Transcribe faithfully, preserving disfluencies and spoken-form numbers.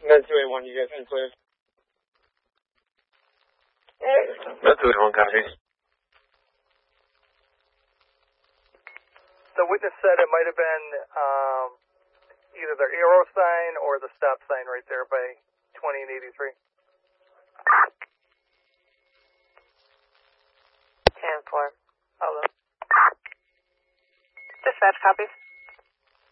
Med two eight one, you guys can clear. Med two eight one, copy. The witness said it might have been um, either the arrow sign or the stop sign right there by twenty and eighty-three. ten four. Hello. Dispatch, copy.